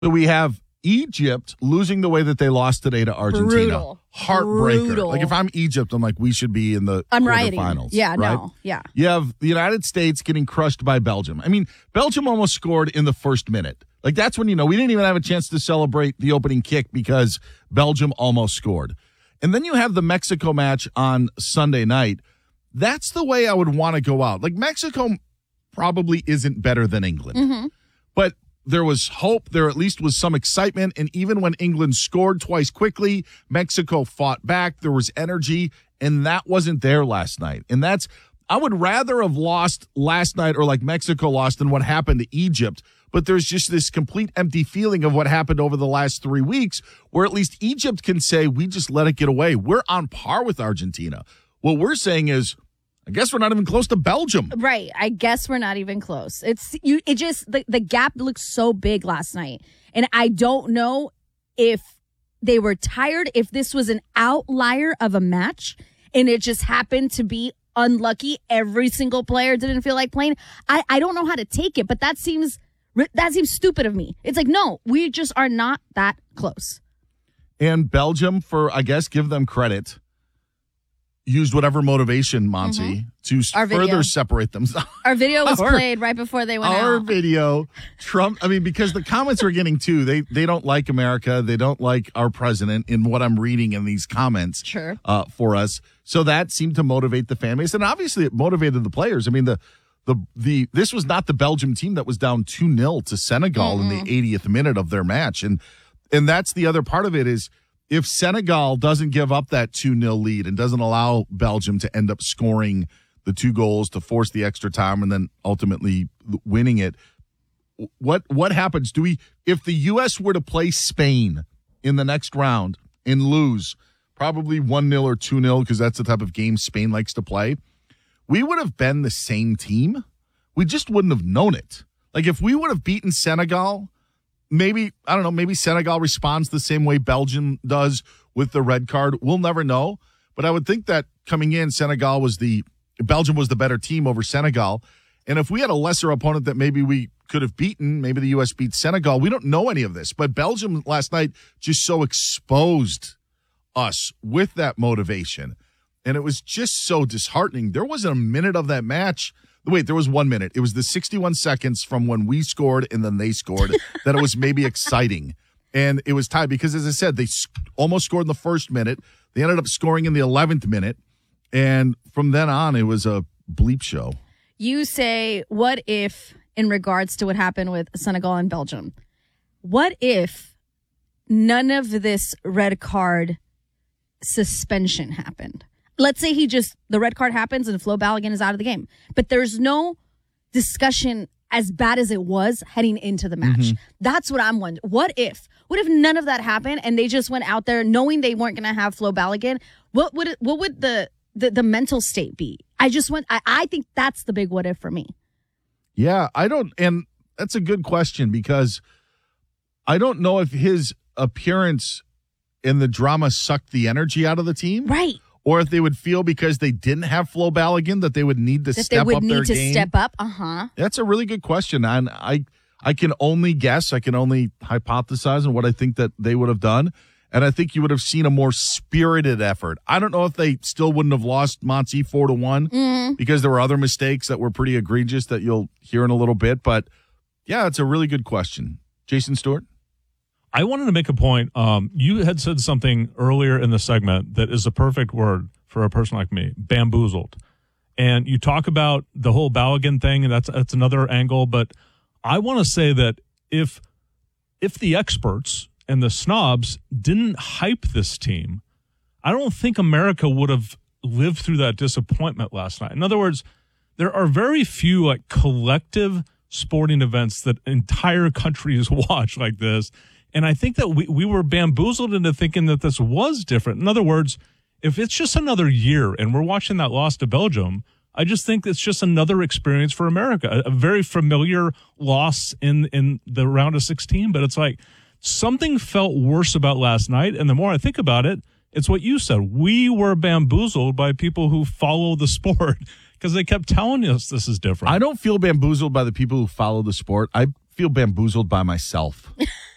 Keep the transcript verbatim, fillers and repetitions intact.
So we have Egypt losing the way that they lost today to Argentina. Brutal. Heartbreaker. Brutal. Like if I'm Egypt, I'm like, we should be in the I'm quarterfinals. rioting. Yeah, right? no. Yeah. You have the United States getting crushed by Belgium. I mean, Belgium almost scored in the first minute. Like that's when, you know, we didn't even have a chance to celebrate the opening kick because Belgium almost scored. And then you have the Mexico match on Sunday night. That's the way I would want to go out. Like Mexico probably isn't better than England. Mm-hmm. But there was hope. There at least was some excitement. And even when England scored twice quickly, Mexico fought back. There was energy. And that wasn't there last night. And that's, I would rather have lost last night or like Mexico lost than what happened to Egypt. But there's just this complete empty feeling of what happened over the last three weeks where at least Egypt can say, we just let it get away. We're on par with Argentina. What we're saying is, I guess we're not even close to Belgium. Right. I guess we're not even close. It's you. It just, the, the gap looks so big last night. And I don't know if they were tired, if this was an outlier of a match and it just happened to be unlucky. Every single player didn't feel like playing. I, I don't know how to take it, but that seems... That seems stupid of me. It's like, no, we just are not that close. And Belgium, for, I guess, give them credit, used whatever motivation, Monty, mm-hmm. to Our further video. separate themselves. Our video was our, played right before they went our out. Our video, Trump, I mean, because the comments we're getting too, they, they don't like America. They don't like our president in what I'm reading in these comments sure. uh, for us. So that seemed to motivate the fan base. And obviously it motivated the players. I mean, the The the this was not the Belgium team that was down two nil to Senegal mm-hmm. in the eightieth minute of their match. And and that's the other part of it is if Senegal doesn't give up that two nil lead and doesn't allow Belgium to end up scoring the two goals to force the extra time and then ultimately winning it, what what happens? Do we if the U S were to play Spain in the next round and lose probably one nil or two nil because that's the type of game Spain likes to play, we would have been the same team. We just wouldn't have known it. Like if we would have beaten Senegal, maybe, I don't know, maybe Senegal responds the same way Belgium does with the red card. We'll never know. But I would think that coming in, Senegal was the, Belgium was the better team over Senegal. And if we had a lesser opponent that maybe we could have beaten, maybe the U S beat Senegal, we don't know any of this. But Belgium last night just so exposed us with that motivation. And it was just so disheartening. There wasn't a minute of that match. Wait, there was one minute. It was the sixty-one seconds from when we scored and then they scored that it was maybe exciting. And it was tied because, as I said, they almost scored in the first minute. They ended up scoring in the eleventh minute. And from then on, it was a bleep show. You say, what if, in regards to what happened with Senegal and Belgium, what if none of this red card suspension happened? Let's say he just, the red card happens and Flo Balogun is out of the game. But there's no discussion as bad as it was heading into the match. Mm-hmm. That's what I'm wondering. What if? What if none of that happened and they just went out there knowing they weren't going to have Flo Balogun? What would it, what would the, the the mental state be? I just went, I, I think that's the big what if for me. Yeah, I don't, and that's a good question because I don't know if his appearance in the drama sucked the energy out of the team. Right. Or if they would feel because they didn't have Flo Balogun that they would need to that step up their game. They would need to step up. Uh-huh. That's a really good question. And I I can only guess. I can only hypothesize on what I think that they would have done. And I think you would have seen a more spirited effort. I don't know if they still wouldn't have lost Monty four to one mm. because there were other mistakes that were pretty egregious that you'll hear in a little bit. But, yeah, it's a really good question. Jason Stewart? I wanted to make a point. Um, you had said something earlier in the segment that is a perfect word for a person like me, bamboozled. And you talk about the whole Balogun thing, and that's that's another angle. But I want to say that if if the experts and the snobs didn't hype this team, I don't think America would have lived through that disappointment last night. In other words, there are very few like collective sporting events that entire countries watch like this. And I think that we, we were bamboozled into thinking that this was different. In other words, if it's just another year and we're watching that loss to Belgium, I just think it's just another experience for America, a, a very familiar loss in, in the round of sixteen. But it's like something felt worse about last night. And the more I think about it, it's what you said. We were bamboozled by people who follow the sport because they kept telling us this is different. I don't feel bamboozled by the people who follow the sport. I feel bamboozled by myself.